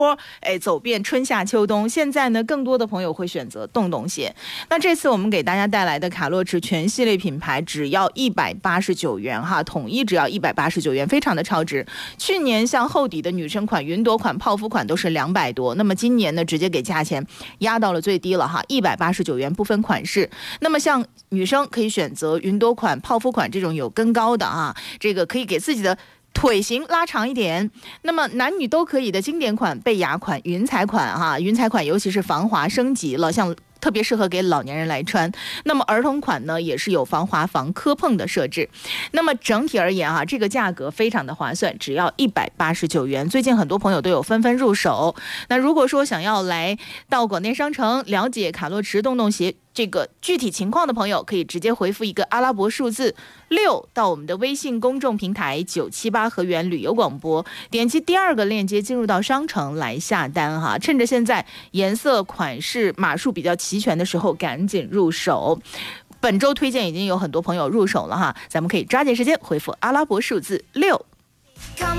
走遍春夏秋冬。现在呢，更多的朋友会选择洞洞鞋。那这次我们给大家带来的卡洛驰全系列品牌只要189元哈，统一只要189元，非常的超值。去年像厚底的女生款、云朵款、泡芙款都是200多，那么今年呢，直接给价钱压到了最低了哈，189元不分款式。那么像女生可以选择云朵款、泡芙款这种有跟高的啊，这个可以给自己的腿型拉长一点。那么男女都可以的经典款、贝雅款、云彩款哈，云彩款尤其是防滑升级了，像特别适合给老年人来穿。那么儿童款呢，也是有防滑防磕碰的设置。那么整体而言这个价格非常的划算，只要189元。最近很多朋友都有纷纷入手。那如果说想要来到广电商城了解卡洛驰洞洞鞋这个具体情况的朋友，可以直接回复一个阿拉伯数字6到我们的微信公众平台978河源旅游广播，点击第2个链接进入到商城来下单哈。趁着现在颜色、款式、码数比较齐全的时候，赶紧入手。本周推荐已经有很多朋友入手了哈，咱们可以抓紧时间回复阿拉伯数字6。